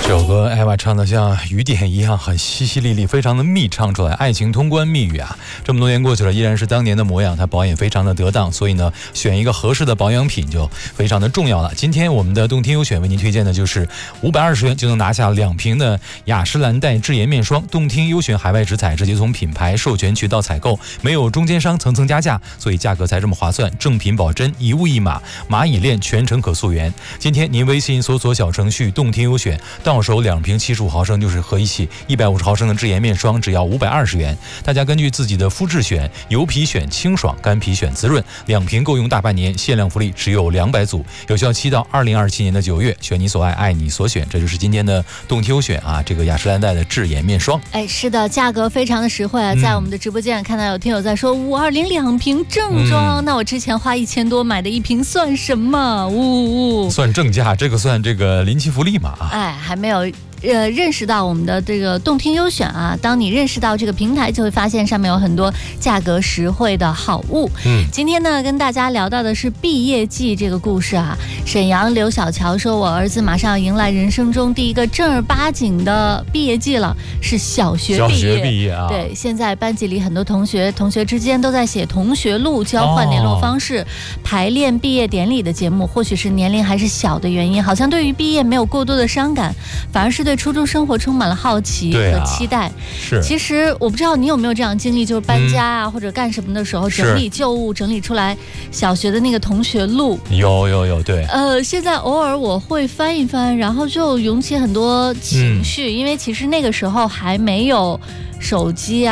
这首歌艾娃唱的像雨点一样，很淅淅沥沥，非常的密唱出来，爱情通关密语啊！这么多年过去了，依然是当年的模样。她保养非常的得当，所以呢，选一个合适的保养品就非常的重要了。今天我们的动听优选为您推荐的就是520元就能拿下2瓶的雅诗兰黛智颜面霜。动听优选海外直采，直接从品牌授权渠道采购，没有中间商层层加价，所以价格才这么划算。正品保真，一物一码，蚂蚁链全程可溯源。今天您微信搜索小程序动听优选，到手2瓶75毫升，就是合一起150毫升的智颜面霜，只要520元。大家根据自己的肤质选，油皮选清爽，干皮选滋润，2瓶够用大半年，限量福利只有200组，有效期到2027年的9月。选你所爱，爱你所选，这就是今天的动听优选啊！这个雅诗兰黛的智颜面霜， 是的，价格非常的实惠啊！在我们的直播间看到有听友在说520-2瓶正装，那我之前花1000多买的1瓶算什么？ 算正价，这个算这个临期福利嘛？ 还没有。认识到我们的这个动听优选啊，当你认识到这个平台，就会发现上面有很多价格实惠的好物。今天呢，跟大家聊到的是毕业季这个故事啊。沈阳刘小乔说，我儿子马上要迎来人生中第一个正儿八经的毕业季了，是小学毕业啊。对，现在班级里很多同学之间都在写同学录，交换联络方式，排练毕业典礼的节目。或许是年龄还是小的原因，好像对于毕业没有过多的伤感，反而是对初中生活充满了好奇和期待。 是， 其实我不知道你有没有这样经历，就是搬家啊，或者干什么的时候，整理旧物，整理出来小学的那个同学录。 有，对。 现在偶尔我会翻一翻，然后就涌起很多情绪，因为其实那个时候还没有手机啊。